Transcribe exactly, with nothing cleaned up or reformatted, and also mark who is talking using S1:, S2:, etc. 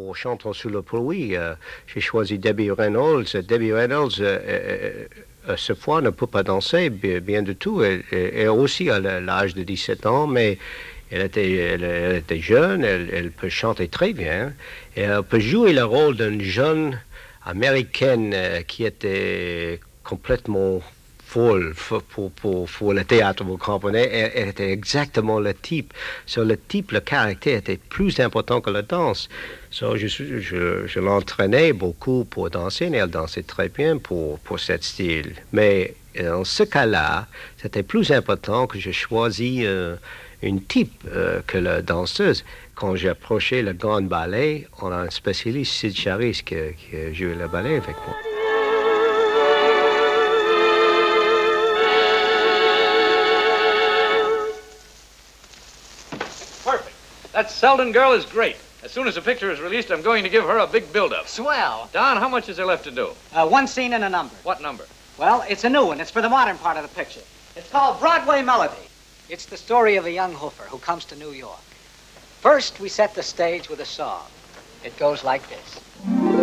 S1: pour Chantons sous la pluie, euh, j'ai choisi Debbie Reynolds. Debbie Reynolds, euh, euh, euh, cette fois, ne peut pas danser bien, bien du tout. Elle, elle aussi a l'âge de dix-sept ans, mais elle était, elle, elle était jeune, elle, elle peut chanter très bien. Et elle peut jouer le rôle d'une jeune américaine euh, qui était complètement folle pour, pour, pour, pour le théâtre, vous comprenez. Elle, elle était exactement le type. Sur le type, le caractère était plus important que la danse. So, je, je, je l'entraînais beaucoup pour danser, et elle dansait très bien pour, pour ce style. Mais dans ce cas-là, c'était plus important que je choisis euh, une type euh, que la danseuse. Quand j'ai approché le grand ballet, on a un spécialiste, Sid Charis, qui, qui a joué le ballet avec moi.
S2: Perfect. That Selden girl is great. As soon as the picture is released, I'm going to give her a big build-up.
S3: Swell.
S2: Don, how much is there left to do?
S3: Uh, one scene and a number.
S2: What number?
S3: Well, it's a new one. It's for the modern part of the picture. It's called Broadway Melody. It's the story of a young hoofer who comes to New York. First, we set the stage with a song. It goes like this.